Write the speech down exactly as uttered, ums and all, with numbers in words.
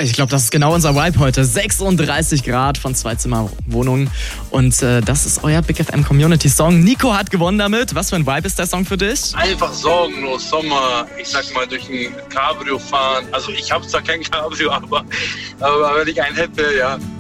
Ich glaube, das ist genau unser Vibe heute. sechsunddreißig Grad von Zwei-Zimmer-Wohnungen. Und äh, das ist euer Big F M Community Song. Nico hat gewonnen damit. Was für ein Vibe ist der Song für dich? Einfach sorgenlos, Sommer, ich sag mal, durch ein Cabrio fahren. Also ich habe zwar kein Cabrio, aber, aber wenn ich einen hätte, ja,